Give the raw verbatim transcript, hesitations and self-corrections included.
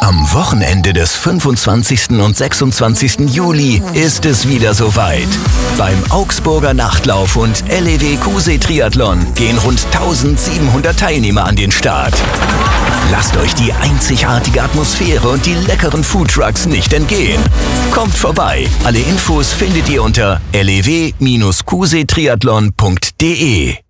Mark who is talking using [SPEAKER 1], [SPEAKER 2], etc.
[SPEAKER 1] Am Wochenende des fünfundzwanzigsten und sechsundzwanzigsten Juli ist es wieder soweit. Beim Augsburger Nachtlauf und L E W Cousee Triathlon gehen rund eintausendsiebenhundert Teilnehmer an den Start. Lasst euch die einzigartige Atmosphäre und die leckeren Foodtrucks nicht entgehen. Kommt vorbei. Alle Infos findet ihr unter l e w Bindestrich cousee triathlon punkt d e.